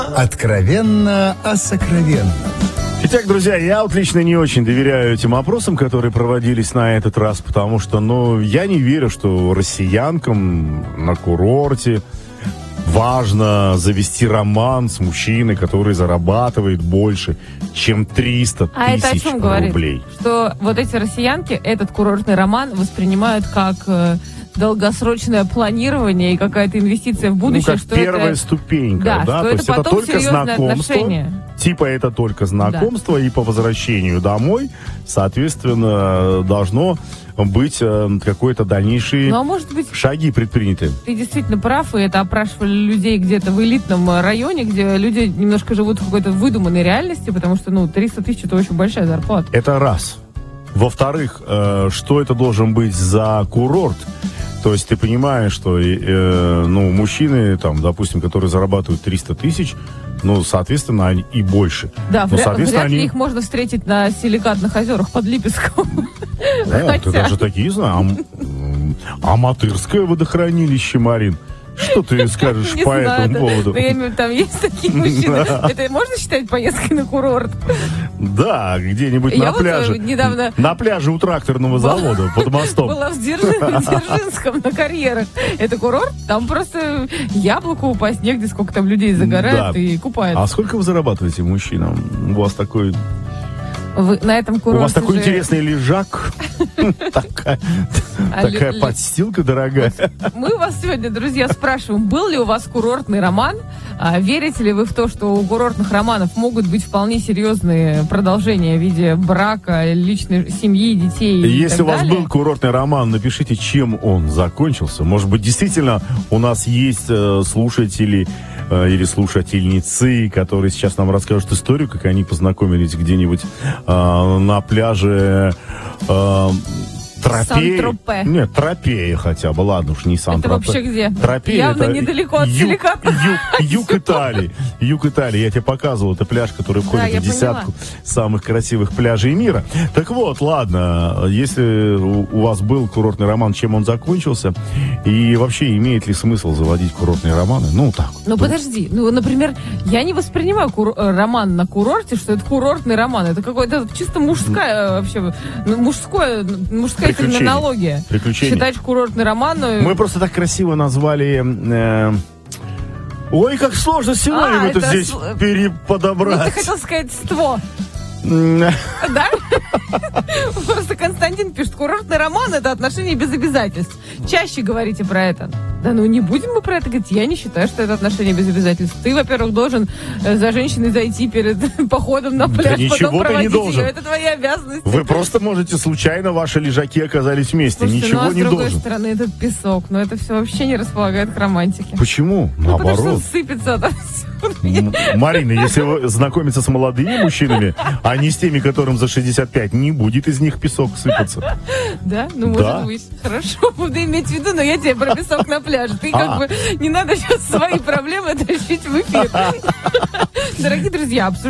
Откровенно о сокровенном. Итак, друзья, я вот лично не очень доверяю этим опросам, которые проводились на этот раз, потому что, я не верю, что россиянкам на курорте важно завести роман с мужчиной, который зарабатывает больше, чем 300 А это о тысяч чем говорит? рублей. Что вот эти россиянки этот курортный роман воспринимают как долгосрочное планирование и какая-то инвестиция в будущее. Как что первая это... ступенька, Да, да? что То это есть это потом только серьезные знакомство. отношения. Типа это только знакомство, и по возвращению домой, соответственно, должно быть какой-то дальнейшие Ну, а может быть, шаги предприняты. ты действительно прав, и это опрашивали людей где-то в элитном районе, где люди немножко живут в какой-то выдуманной реальности, потому что, 300 тысяч – это очень большая зарплата. Это раз. Во-вторых, что это должен быть за курорт? То есть ты понимаешь, что мужчины, допустим, которые зарабатывают 300 тысяч, соответственно, они и больше. Да, соответственно, вряд ли их можно встретить на Силикатных озерах под Липецком. Да, ты даже такие знаешь. Аматырское водохранилище, Марин. Что ты скажешь по этому поводу? Я имею в виду, там есть такие мужчины. Это можно считать поездкой на курорт? Да, где-нибудь на пляже. Недавно На пляже у тракторного завода под мостом. была в Дзержинском на карьерах. Это курорт? Там просто яблоку упасть негде, сколько там людей загорают и купаются. А сколько вы зарабатываете, мужчина? У вас такой... На этом курорте У вас такой интересный лежак. Такая подстилка дорогая. Мы вас сегодня, друзья, спрашиваем, был ли у вас курортный роман? Верите ли вы в то, что у курортных романов могут быть вполне серьезные продолжения в виде брака, личной семьи, детей и Если так у вас далее? был курортный роман, напишите, чем он закончился. Может быть, действительно у нас есть слушатели или слушательницы, которые сейчас нам расскажут историю, как они познакомились где-нибудь на пляже Тропея. Сан-Тропе. Нет, Тропея хотя бы, ладно уж, не Сан-Тропе. Это вообще где? Тропея, Явно это недалеко от Силиката. Юг Италии. Юг Италии, я тебе показывал, это пляж, который входит в десятку самых красивых пляжей мира. Так вот, ладно, если у вас был курортный роман, чем он закончился, и вообще имеет ли смысл заводить курортные романы? Подожди, например, я не воспринимаю роман на курорте, что это курортный роман. Это какой-то чисто мужская вообще, мужская терминология. Приключения. Считать курортный роман... Мы просто так красиво назвали... Ой, как сложно синоним это здесь подобрать. Ты хотел сказать «ство». Да? Просто Константин пишет, курортный роман – это отношения без обязательств. Чаще говорите про это. Да не будем мы про это говорить. Я не считаю, что это отношения без обязательств. Ты, во-первых, должен за женщиной зайти перед походом на пляж, потом проводить не должен. ее. Это твои обязанности. Вы просто можете случайно, ваши лежаки оказались вместе. Слушайте, ничего а не с другой должен. стороны, этот песок, это все вообще не располагает к романтике. Почему? Потому что он Наоборот. сыпется отовсюду. Марина, если вы знакомитесь с молодыми мужчинами, а не с теми, которым за 65, не будет из них песок сыпаться. Да? Может быть. Хорошо, буду иметь в виду, но я тебе про песок на пляже. Ты не надо сейчас свои проблемы тащить в эфир. Дорогие друзья,